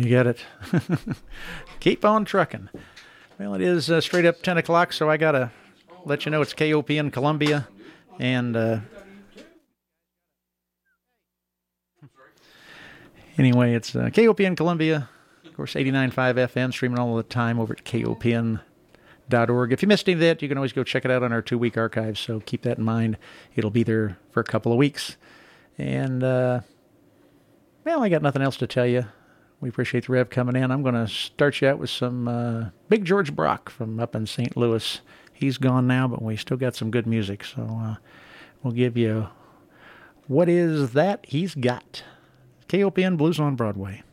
You get it. Keep on trucking. Well, it is straight up 10 o'clock, so I got to let you know it's KOP in Columbia. And anyway, it's KOP in Columbia. Of course, 89.5 FM, streaming all the time over at KOPN.org. If you missed any of that, you can always go check it out on our 2-week archive, so keep that in mind. It'll be there for a couple of weeks. And, well, I got nothing else to tell you. We appreciate the Rev coming in. I'm going to start you out with some Big George Brock from up in St. Louis. He's gone now, but we still got some good music. So we'll give you What Is That He's Got? KOPN Blues on Broadway.